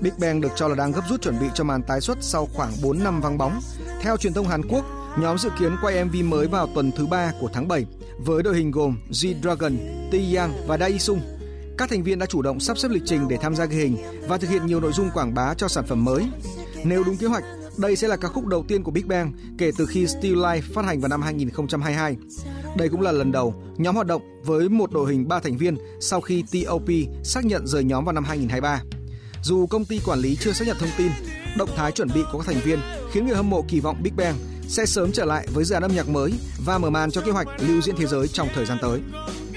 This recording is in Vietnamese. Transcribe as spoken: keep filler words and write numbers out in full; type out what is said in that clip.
Big Bang được cho là đang gấp rút chuẩn bị cho màn tái xuất sau khoảng bốn năm vắng bóng. Theo truyền thông Hàn Quốc, nhóm dự kiến quay em vê mới vào tuần thứ ba của tháng bảy với đội hình gồm G-Dragon, Taeyang và Daesung. Các thành viên đã chủ động sắp xếp lịch trình để tham gia ghi hình và thực hiện nhiều nội dung quảng bá cho sản phẩm mới. Nếu đúng kế hoạch, đây sẽ là ca khúc đầu tiên của Big Bang kể từ khi Still Life phát hành vào năm hai nghìn không trăm hai mươi hai. Đây cũng là lần đầu nhóm hoạt động với một đội hình ba thành viên sau khi tê o pê xác nhận rời nhóm vào năm hai nghìn không trăm hai mươi ba. Dù công ty quản lý chưa xác nhận thông tin, động thái chuẩn bị của các thành viên khiến người hâm mộ kỳ vọng Big Bang sẽ sớm trở lại với dự án âm nhạc mới và mở màn cho kế hoạch lưu diễn thế giới trong thời gian tới.